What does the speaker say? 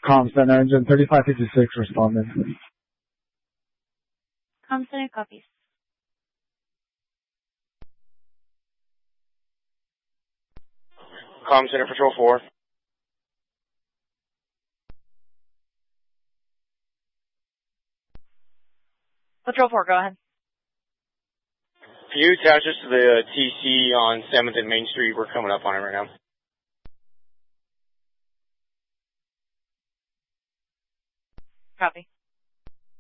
Com Center, engine 3556 responding. Com Center copies. Com Center Patrol 4. Patrol 4, go ahead. Can you attach us to the TC on 7th and Main Street? We're coming up on it right now. Copy.